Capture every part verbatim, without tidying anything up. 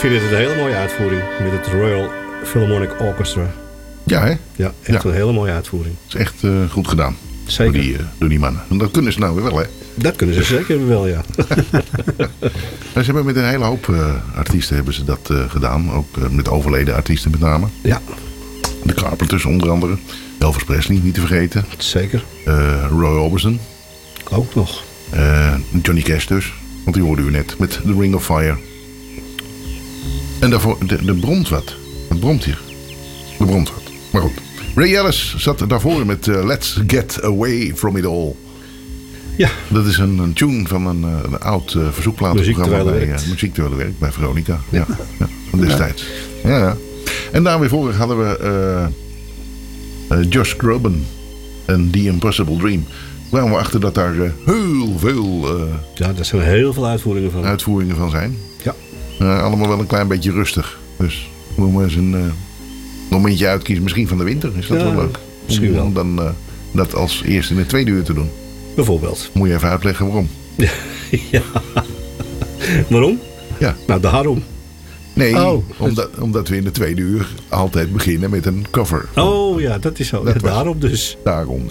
vind het een hele mooie uitvoering. Met het Royal Philharmonic Orchestra. Ja, hè? Ja, echt Ja. een hele mooie uitvoering. Dat is echt uh, goed gedaan. Zeker. Door die, uh, door die mannen. En dat kunnen ze nou weer wel, hè? Dat kunnen ze zeker wel, ja. Ze hebben met een hele hoop uh, artiesten hebben ze dat uh, gedaan. Ook uh, met overleden artiesten met name. Ja. De Carpenters onder andere. Elvis Presley, niet te vergeten. Zeker. Uh, Roy Orbison. Ook nog. Uh, Johnny Cash dus. Want die hoorden u net met The Ring of Fire. En daarvoor, de, de bromt wat. Wat bromt hier? De bromt wat. Maar goed. Ray Ellis zat daarvoor met uh, Let's Get Away From It All. Ja. Dat is een, een tune van een, een oud uh, verzoekplatenprogramma bij uh, Muziek Terwijl Er Werkt bij Veronica. Ja. Ja, ja, van destijds. Ja, ja. En daar weer voor hadden we uh, uh, Josh Groban en The Impossible Dream. Kwamen we achter dat daar uh, heel veel uh, ja, daar zijn heel veel uitvoeringen van. uitvoeringen van zijn. Ja. Uh, allemaal wel een klein beetje rustig. Dus we moeten eens een uh, momentje uitkiezen. Misschien van de winter. Is dat ja, wel leuk? Misschien wel. Om dan uh, dat als eerste in de tweede uur te doen. Bijvoorbeeld. Moet je even uitleggen waarom. Ja. Waarom? Ja. Nou, daarom. Nee, oh, omdat, omdat we in de tweede uur altijd beginnen met een cover. Oh ja, dat is zo. Dat ja, was, daarom dus. Daarom.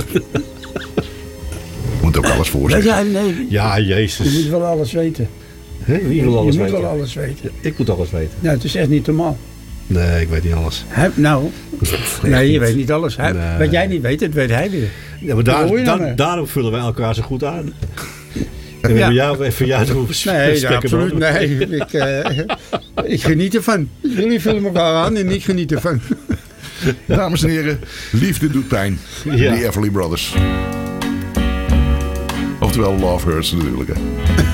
Moet ook alles voorzeggen. Ja, nee. Ja, jezus. Je moet wel alles weten. He? Wie wil alles je weten? moet wel alles weten. Ja, ik moet alles weten. Nou, het is echt niet normaal. Nee, ik weet niet alles. Hij, nou, nee, nee, je weet niet alles. Hij, nee. Wat jij niet weet, dat weet hij weer. Ja, maar daar, nou daar, daarom vullen wij elkaar zo goed aan. En ja. voor jou even jou te hoeven Nee, ja, absoluut. Nee, ik, uh, ik geniet ervan. Jullie vullen elkaar aan en ik geniet ervan. Dames en heren, liefde doet pijn. Ja. The Everly Brothers. Oftewel Love Hurts natuurlijk. Hè.